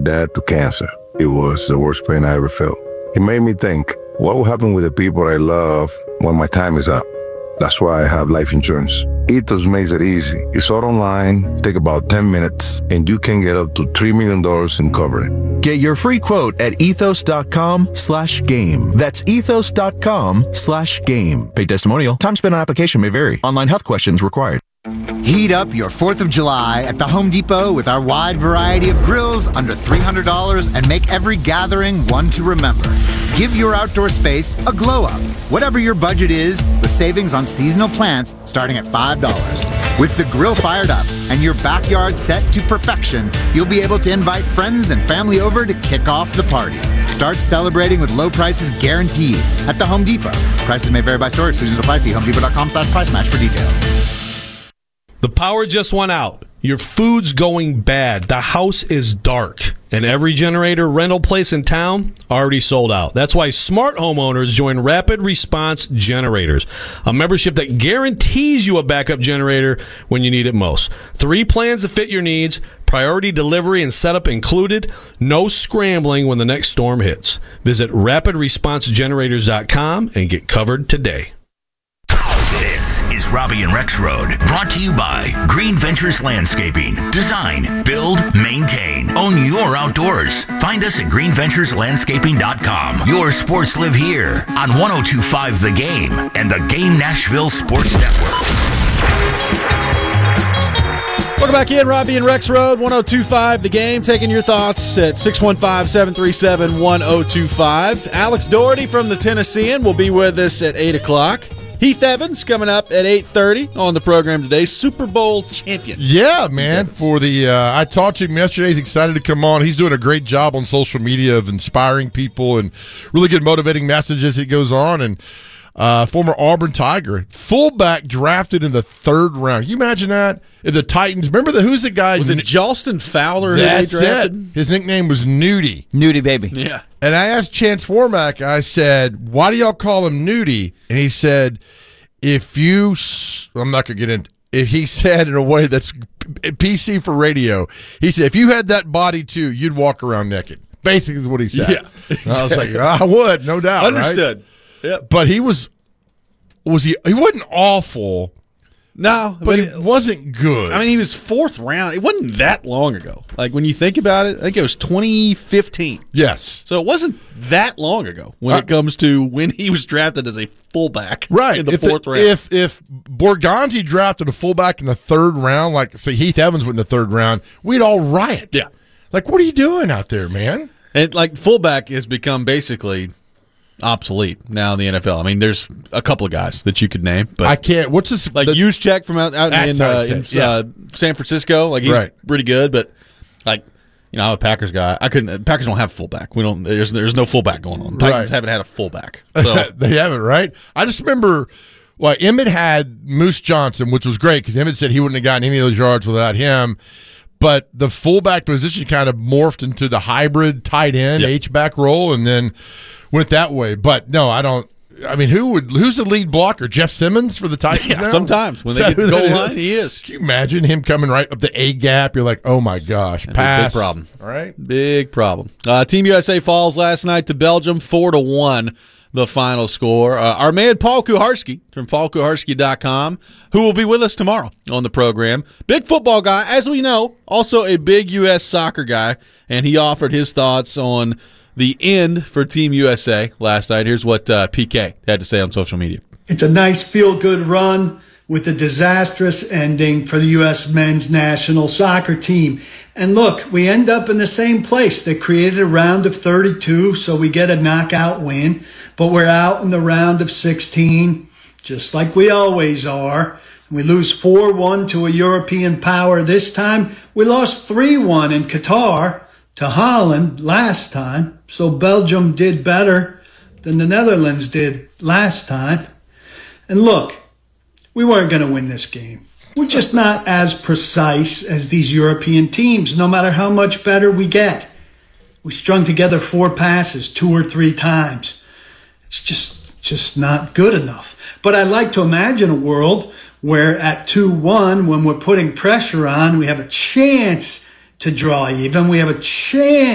dad to cancer. It was the worst pain I ever felt. It made me think, what will happen with the people I love when my time is up? That's why I have life insurance. Ethos makes it easy. It's all online, take about 10 minutes, and you can get up to $3 million in coverage. Get your free quote at ethos.com/game. That's ethos.com/game. Paid testimonial. Time spent on application may vary. Online health questions required. Heat up your 4th of July at the Home Depot with our wide variety of grills under $300 and make every gathering one to remember. Give your outdoor space a glow up. Whatever your budget is, with savings on seasonal plants starting at $5. With the grill fired up and your backyard set to perfection, you'll be able to invite friends and family over to kick off the party. Start celebrating with low prices guaranteed at the Home Depot. Prices may vary by store. Exclusions apply. See HomeDepot.com/price match for details. The power just went out. Your food's going bad. The house is dark. And every generator rental place in town already sold out. That's why smart homeowners join Rapid Response Generators, a membership that guarantees you a backup generator when you need it most. 3 plans to fit your needs, priority delivery and setup included, no scrambling when the next storm hits. Visit rapidresponsegenerators.com and get covered today. This is Robbie and Rex Road, brought to you by Green Ventures Landscaping. Design, build, maintain, own your outdoors. Find us at greenventureslandscaping.com. Your sports live here on 102.5 The Game and the Game Nashville Sports Network. Welcome back in, Robbie and Rex Road, 102.5 The Game. Taking your thoughts at 615-737-1025. Alex Doherty from the Tennessean will be with us at 8 o'clock. Heath Evans coming up at 8:30 on the program today. Super Bowl champion. Yeah, man. For the I talked to him yesterday. He's excited to come on. He's doing a great job on social media of inspiring people and really good motivating messages he goes on. And former Auburn Tiger, fullback drafted in the 3rd round. Can you imagine that? The Titans. Remember who's the guy? Was it Jalston Fowler who That's they drafted? it. His nickname was Nudie. Nudie, baby. Yeah. And I asked Chance Warmack, I said, why do y'all call him Nudie? And he said, I'm not going to get into if he said in a way that's PC for radio, he said, if you had that body too, you'd walk around naked. Basically is what he said. Yeah, exactly. I was like, I would, no doubt. Understood. Right? Yep. But he wasn't awful. No, but it wasn't good. I mean, he was 4th round. It wasn't that long ago. Like, when you think about it, I think it was 2015. Yes. So it wasn't that long ago when it comes to when he was drafted as a fullback in the 4th round. If Borgonzi drafted a fullback in the 3rd round, like, say, Heath Evans went in the 3rd round, we'd all riot. Yeah. Like, what are you doing out there, man? And, like, fullback has become basically obsolete now in the NFL. I mean, there's a couple of guys that you could name, but I can't. What's this? Like Juszczyk from out in San Francisco. Like, he's pretty good, but like, you know, I'm a Packers guy. Packers don't have fullback. We don't. There's no fullback going on. Titans haven't had a fullback. So they haven't, right? I just remember. Well, Emmett had Moose Johnson, which was great because Emmett said he wouldn't have gotten any of those yards without him. But the fullback position kind of morphed into the hybrid tight end H-back role, and then went that way. But no, I don't. I mean, who's the lead blocker? Jeff Simmons for the Titans now? Sometimes when they get the goal line, he is. Can you imagine him coming right up the A gap? You're like, oh my gosh, pass. Big problem. All right, big problem. Team USA falls last night to Belgium, 4-1. The final score. Our man Paul Kuharsky from paulkuharsky.com, who will be with us tomorrow on the program. Big football guy, as we know, also a big U.S. soccer guy, and he offered his thoughts on the end for Team USA last night. Here's what PK had to say on social media. It's a nice feel-good run with a disastrous ending for the U.S. men's national soccer team. And look, we end up in the same place. They created a round of 32, so we get a knockout win. But we're out in the round of 16, just like we always are. We lose 4-1 to a European power this time. We lost 3-1 in Qatar to Holland last time. So Belgium did better than the Netherlands did last time. And look, we weren't going to win this game. We're just not as precise as these European teams, no matter how much better we get. We strung together 4 passes 2 or 3 times. It's just not good enough. But I'd like to imagine a world where at 2-1, when we're putting pressure on, we have a chance to draw even. We have a chance